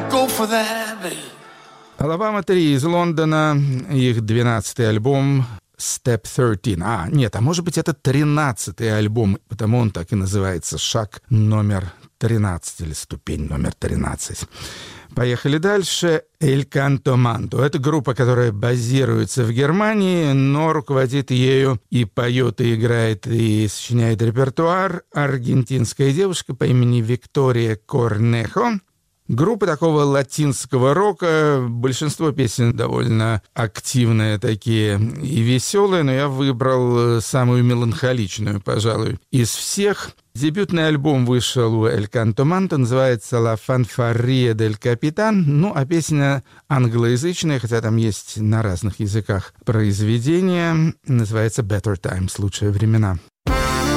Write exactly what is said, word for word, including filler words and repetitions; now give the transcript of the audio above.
go for that, baby. Алабама три из Лондона, их двенадцатый альбом Step тринадцать. А, нет, а может быть это тринадцатый альбом, потому он так и называется, шаг номер тринадцать или ступень номер тринадцать. Поехали дальше. Эль Канто Манто. Это группа, которая базируется в Германии, но руководит ею и поет, и играет, и сочиняет репертуар аргентинская девушка по имени Виктория Корнехо. Группа такого латинского рока. Большинство песен довольно активные такие и веселые, но я выбрал самую меланхоличную, пожалуй, из всех. Дебютный альбом вышел у Эль Канто Манто, называется «La Fanfarria del Capitan». Ну, а песня англоязычная, хотя там есть на разных языках произведение, называется «Better Times» — «Лучшие времена».